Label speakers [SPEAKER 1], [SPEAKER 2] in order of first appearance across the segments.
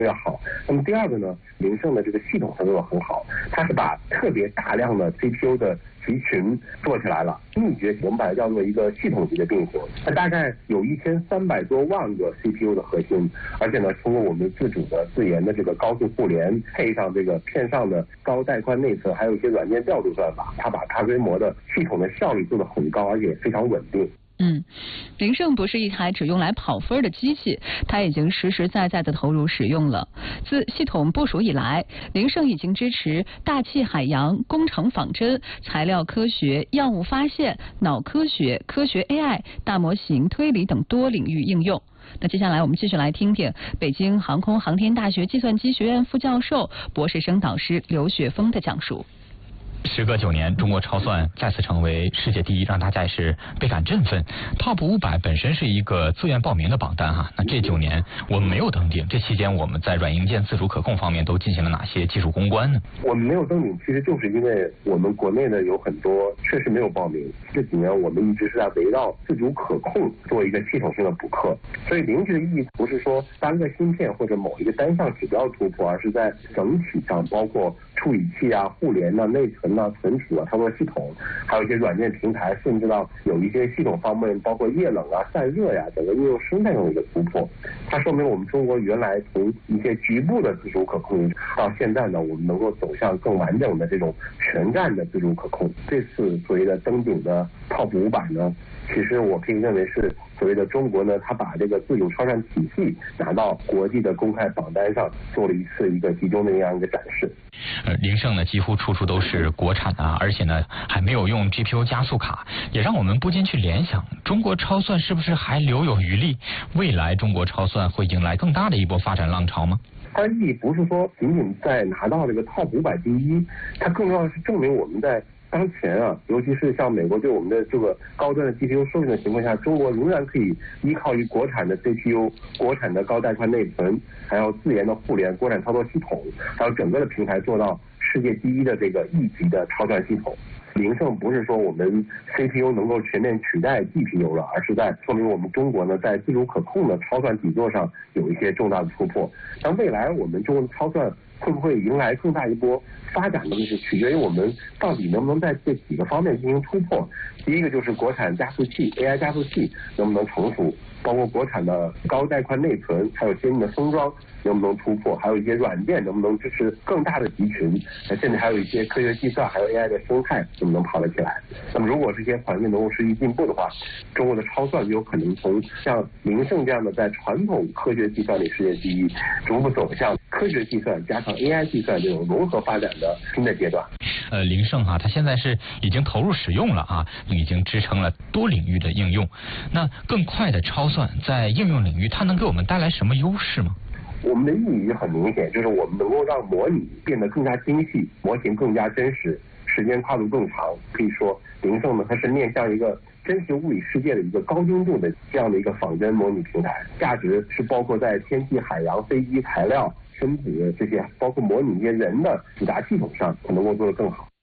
[SPEAKER 1] 要好。那么第二个呢，凌盛的这个系统它做得很好，它是把特别大量的 CPU 的集群做起来了。秘诀我们把它叫做一个系统级的并行，它大概有1300多万个 CPU 的核心，而且呢，通过我们自主的自研的这个高速互联，配上这个片上的高带宽内存，还有一些软件调度算法，它把大规模的系统的效率做得很高，而且非常稳定。
[SPEAKER 2] 凌盛不是一台只用来跑分的机器，它已经实实在在的投入使用了。自系统部署以来，凌盛已经支持大气海洋、工程仿真、材料科学、药物发现、脑科学、科学 AI、大模型推理等多领域应用。那接下来我们继续来听听北京航空航天大学计算机学院副教授、博士生导师刘雪峰的讲述。
[SPEAKER 3] 时隔9年，中国超算再次成为世界第一，让大家也是倍感振奋。Top 500本身是一个自愿报名的榜单哈，那这9年我们没有登顶，这期间我们在软硬件自主可控方面都进行了哪些技术攻关呢？
[SPEAKER 1] 我们没有登顶，其实就是因为我们国内的有很多确实没有报名。这几年我们一直是在围绕自主可控做一个系统性的补课，所以零级的意义不是说单个芯片或者某一个单项指标突破，而是在整体上包括处理器啊、互联啊、内存啊、存储啊、操作系统，还有一些软件平台，甚至到有一些系统方面，包括液冷啊、散热呀，整个应用生态上的一个突破。它说明我们中国原来从一些局部的自主可控，到现在呢，我们能够走向更完整的这种全站的自主可控。这次所谓的登顶的 Top 500呢，其实我可以认为是所谓的中国呢，它把这个自主超算体系拿到国际的公开榜单上，做了一个集中的这样一个展示。
[SPEAKER 3] 凌盛呢几乎处处都是国产的，而且呢还没有用 GPU 加速卡，也让我们不禁去联想，中国超算是不是还留有余力？未来中国超算会迎来更大的一波发展浪潮吗？
[SPEAKER 1] 它的意义不是说仅仅在拿到这个 Top 500第一，它更重要的是证明我们在当前啊，尤其是像美国对我们的这个高端的 GPU 授权的情况下，中国仍然可以依靠于国产的 CPU、国产的高带宽内存，还有自研的互联、国产操作系统，还有整个的平台做到世界第一的这个1级的超算系统。凌盛不是说我们 CPU 能够全面取代 GPU 了，而是在说明我们中国呢在自主可控的超算底座上有一些重大的突破。但未来我们中国的超算会不会迎来更大一波发展呢？就是取决于我们到底能不能在这几个方面进行突破。第一个就是国产加速器 AI 加速器能不能成熟，包括国产的高带宽内存，还有先进的封装能不能突破，还有一些软件能不能支持更大的集群，甚至还有一些科学计算还有 AI 的生态能不能跑得起来。那么如果这些环境能够持续进步的话，中国的超算就有可能从像凌盛这样的在传统科学计算里世界第一，逐步走向科学计算加上 AI 计算这种融合发展的新的阶段。
[SPEAKER 3] 凌盛它现在是已经投入使用了啊，已经支撑了多领域的应用。那更快的超算在应用领域，它能给我们带来什么优势吗？
[SPEAKER 1] 我们的意义很明显，就是我们能够让模拟变得更加精细，模型更加真实，时间跨度更长。可以说，凌盛呢，它是面向一个真实物理世界的一个高精度的这样的一个仿真模拟平台，价值是包括在天气、海洋、飞机、材料、身子这些，包括模拟一些人的复杂系统上，它能够做得更好。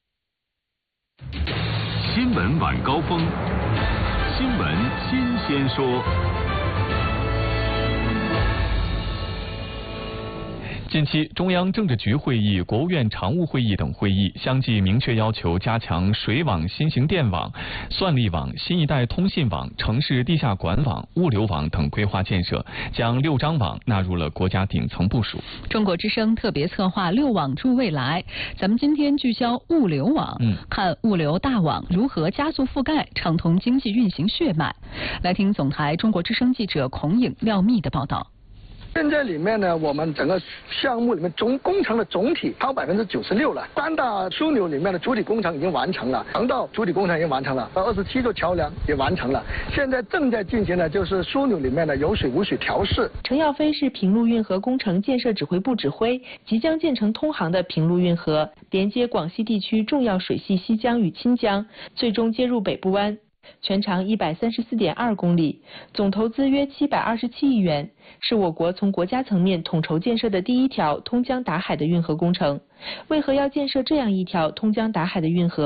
[SPEAKER 4] 新闻晚高峰，新闻新鲜说。
[SPEAKER 5] 近期，中央政治局会议、国务院常务会议等会议相继明确要求加强水网、新型电网、算力网、新一代通信网、城市地下管网、物流网等规划建设，将6张网纳入了国家顶层部署。
[SPEAKER 2] 中国之声特别策划6网助未来，咱们今天聚焦物流网，看物流大网如何加速覆盖，畅通经济运行血脉。来听总台中国之声记者孔颖、廖密的报道。
[SPEAKER 6] 现在里面呢，我们整个项目里面工程的总体超96%了。3大枢纽里面的主体工程已经完成了，航道主体工程已经完成了，27座桥梁也完成了。现在正在进行的就是枢纽里面的有水无水调试。
[SPEAKER 7] 程耀飞是平陆运河工程建设指挥部指挥，即将建成通航的平陆运河，连接广西地区重要水系西江与钦江，最终接入北部湾。全长134.2公里，总投资约727亿元，是我国从国家层面统筹建设的第一条通江达海的运河工程。为何要建设这样一条通江达海的运河？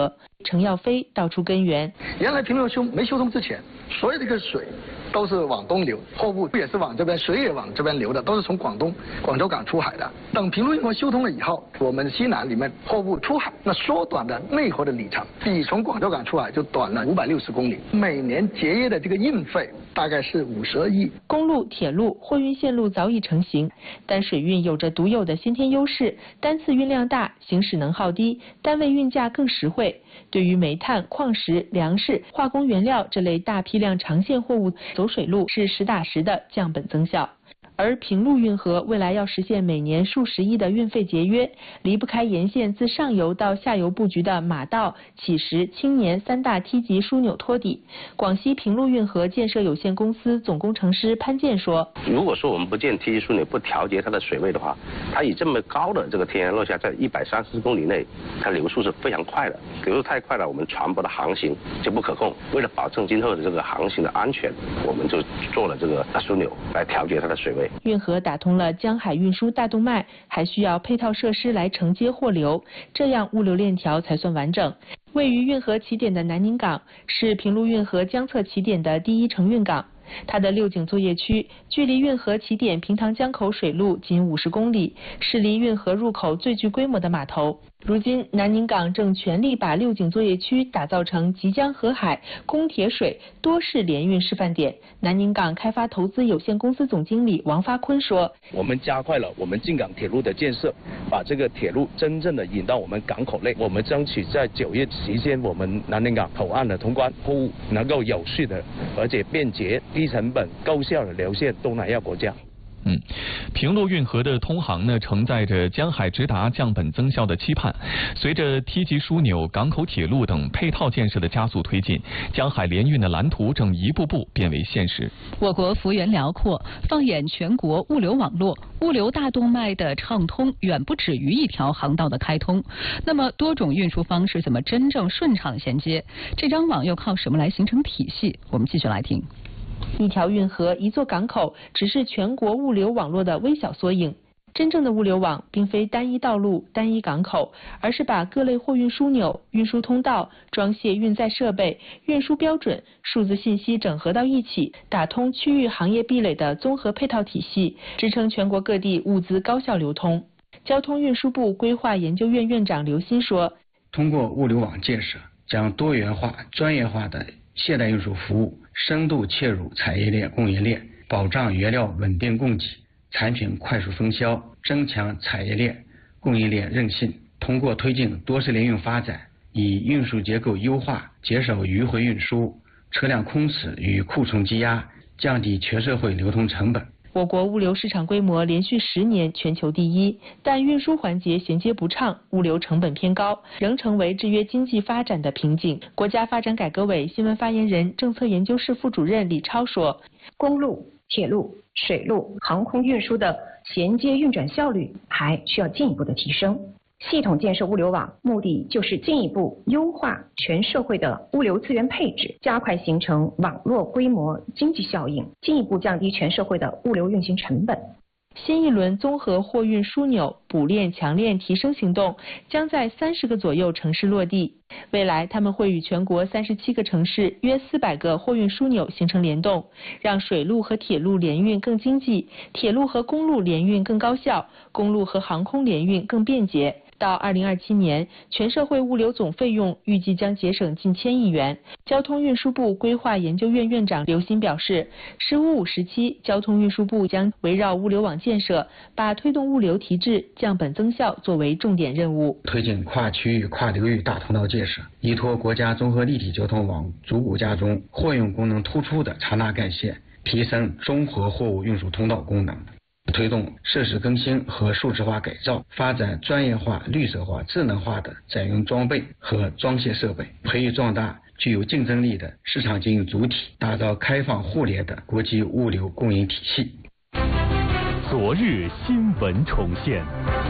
[SPEAKER 7] 程耀飞道出根源。
[SPEAKER 6] 原来平路没修通之前，所有这个水都是往东流，货物也是往这边，水也往这边流的，都是从广州港出海的。等平路运河修通了以后，我们西南里面货物出海，那缩短了内河的里程，比从广州港出海就短了560公里，每年节约的这个运费大概是52亿。
[SPEAKER 7] 公路、铁路、货运线路早已成型，但水运有着独有的先天优势，单次运量大，行驶能耗低，单位运价更实惠。对于煤炭、矿石、粮食、化工原料这类大批量长线货物，走水路是实打实的降本增效。而平路运河未来要实现每年数十亿的运费节约，离不开沿线自上游到下游布局的马道、乞石、青年3大梯级枢纽托底。广西平路运河建设有限公司总工程师潘建说：“
[SPEAKER 8] 如果说我们不建梯级枢纽，不调节它的水位的话，它以这么高的这个天然落下，在130公里内，它流速是非常快的。流速太快了，我们船舶的航行就不可控。为了保证今后的这个航行的安全，我们就做了这个枢纽来调节它的水位。”
[SPEAKER 7] 运河打通了江海运输大动脉，还需要配套设施来承接货流，这样物流链条才算完整。位于运河起点的南宁港是平路运河江侧起点的第一承运港。它的六井作业区距离运河起点平塘江口水路仅50公里，是离运河入口最具规模的码头。如今，南宁港正全力把六井作业区打造成即将河海、供铁水多式联运示范点。南宁港开发投资有限公司总经理王发坤说：“
[SPEAKER 9] 我们加快了我们进港铁路的建设，把这个铁路真正的引到我们港口内。我们争取在9月期间，我们南宁港口岸的通关，货物能够有序的而且便捷、低成本、高效的流向东南亚国家。”
[SPEAKER 5] 平路运河的通航呢，承载着江海直达、降本增效的期盼。随着梯级枢纽、港口铁路等配套建设的加速推进，江海联运的蓝图正一步步变为现实。
[SPEAKER 2] 我国幅员辽阔，放眼全国物流网络，物流大动脉的畅通远不止于一条航道的开通。那么，多种运输方式怎么真正顺畅衔接？这张网又靠什么来形成体系？我们继续来听。
[SPEAKER 7] 一条运河、一座港口，只是全国物流网络的微小缩影。真正的物流网并非单一道路、单一港口，而是把各类货运枢纽、运输通道、装卸运载设备、运输标准、数字信息整合到一起，打通区域行业壁垒的综合配套体系，支撑全国各地物资高效流通。交通运输部规划研究院院长刘鑫说：“
[SPEAKER 10] 通过物流网建设，将多元化、专业化的现代运输服务深度切入产业链、供应链，保障原料稳定供给，产品快速分销，增强产业链、供应链韧性。通过推进多式联运发展，以运输结构优化，减少迂回运输、车辆空驶与库存积压，降低全社会流通成本。”
[SPEAKER 7] 我国物流市场规模连续10年全球第一，但运输环节衔接不畅，物流成本偏高，仍成为制约经济发展的瓶颈。国家发展改革委新闻发言人、政策研究室副主任李超说：“
[SPEAKER 11] 公路、铁路、水路、航空运输的衔接运转效率还需要进一步的提升。系统建设物流网，目的就是进一步优化全社会的物流资源配置，加快形成网络规模经济效应，进一步降低全社会的物流运行成本。”
[SPEAKER 7] 新一轮综合货运枢纽补链强链提升行动将在30个左右城市落地。未来，他们会与全国37个城市约400个货运枢纽形成联动，让水路和铁路联运更经济，铁路和公路联运更高效，公路和航空联运更便捷。到2027年，全社会物流总费用预计将节省近1000亿元。交通运输部规划研究院院长刘鑫表示，“15-5时期，交通运输部将围绕物流网建设，把推动物流提质、降本增效作为重点任务，
[SPEAKER 10] 推进跨区域、跨流域大通道建设，依托国家综合立体交通网逐步加中货运功能突出的长大干线，提升综合货物运输通道功能。推动设施更新和数字化改造，发展专业化、绿色化、智能化的载运装备和装卸设备，培育壮大具有竞争力的市场经营主体，打造开放互联的国际物流供应体系。”
[SPEAKER 4] 昨日新闻重现，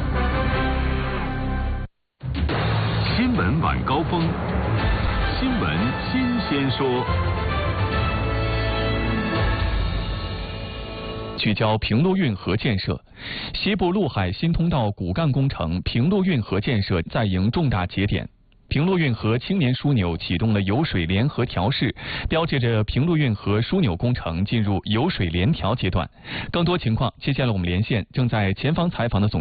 [SPEAKER 4] 新闻晚高峰，新闻新鲜说。
[SPEAKER 5] 聚焦平路运河建设，西部陆海新通道骨干工程平路运河建设在迎重大节点。 平陆运河青年枢纽启动了油水联合调试，标志着平陆运河枢纽工程进入油水联调阶段。更多情况，接下来我们连线正在前方采访的总